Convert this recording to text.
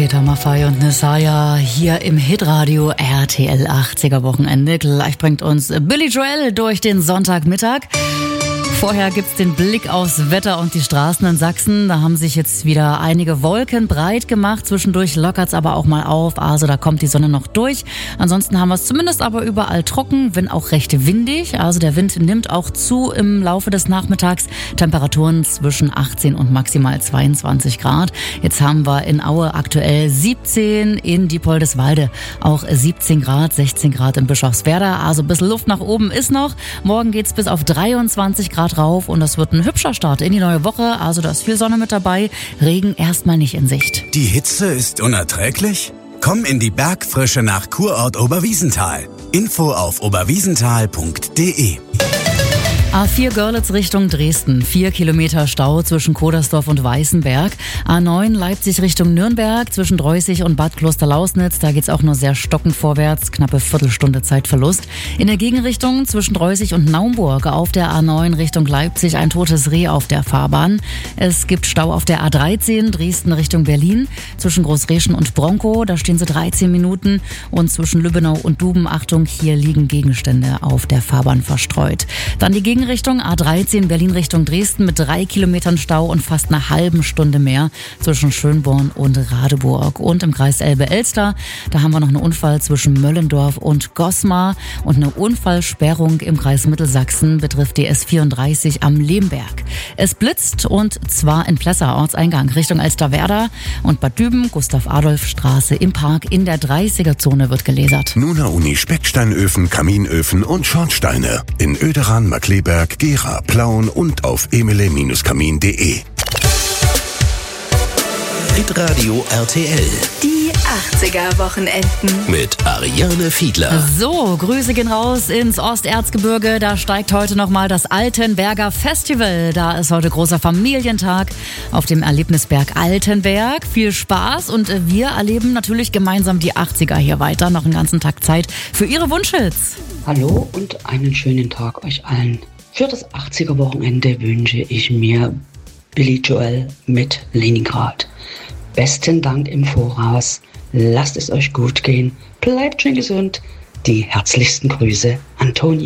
Peter Maffay und Messiah hier im Hitradio RTL 80er Wochenende. Gleich bringt uns Billy Joel durch den Sonntagmittag. Vorher gibt's den Blick aufs Wetter und die Straßen in Sachsen. Da haben sich jetzt wieder einige Wolken breit gemacht. Zwischendurch lockert's aber auch mal auf. Also da kommt die Sonne noch durch. Ansonsten haben wir es zumindest aber überall trocken, wenn auch recht windig. Also der Wind nimmt auch zu im Laufe des Nachmittags. Temperaturen zwischen 18 und maximal 22 Grad. Jetzt haben wir in Aue aktuell 17, in Diepoldeswalde auch 17 Grad, 16 Grad in Bischofswerda. Also ein bisschen Luft nach oben ist noch. Morgen geht's bis auf 23 Grad rauf und das wird ein hübscher Start in die neue Woche. Also da ist viel Sonne mit dabei. Regen erstmal nicht in Sicht. Die Hitze ist unerträglich? Komm in die Bergfrische nach Kurort Oberwiesenthal. Info auf oberwiesenthal.de. A4 Görlitz Richtung Dresden. 4 Kilometer Stau zwischen Kodersdorf und Weißenberg. A9 Leipzig Richtung Nürnberg zwischen Dreußig und Bad Klosterlausnitz. Da geht's auch nur sehr stockend vorwärts. Knappe Viertelstunde Zeitverlust. In der Gegenrichtung zwischen Dreußig und Naumburg auf der A9 Richtung Leipzig ein totes Reh auf der Fahrbahn. Es gibt Stau auf der A13 Dresden Richtung Berlin. Zwischen Großreschen und Bronkow. Da stehen sie 13 Minuten. Und zwischen Lübbenau und Duben, Achtung, hier liegen Gegenstände auf der Fahrbahn verstreut. Dann die Gegenrichtung A13 Berlin Richtung Dresden mit 3 Kilometern Stau und fast einer halben Stunde mehr zwischen Schönborn und Radeburg. Und im Kreis Elbe-Elster, da haben wir noch einen Unfall zwischen Möllendorf und Gosmar und eine Unfallsperrung im Kreis Mittelsachsen betrifft die S34 am Lemberg. Es blitzt und zwar in Plessa, Ortseingang Richtung Elsterwerda und Bad Düben, Gustav-Adolf-Straße im Park in der 30er-Zone wird gelasert. Nuna Uni Specksteinöfen, Kaminöfen und Schornsteine in Oederan, Markleberg, Gera, Plauen und auf emile-kamin.de. Hitradio RTL. Die 80er Wochenenden. Mit Ariane Fiedler. So, Grüße gehen raus ins Osterzgebirge. Da steigt heute nochmal das Altenberger Festival. Da ist heute großer Familientag auf dem Erlebnisberg Altenberg. Viel Spaß und wir erleben natürlich gemeinsam die 80er hier weiter. Noch einen ganzen Tag Zeit für Ihre Wunschhits. Hallo und einen schönen Tag euch allen. Für das 80er Wochenende wünsche ich mir Billy Joel mit Leningrad. Besten Dank im Voraus. Lasst es euch gut gehen. Bleibt schön gesund. Die herzlichsten Grüße, Antonia.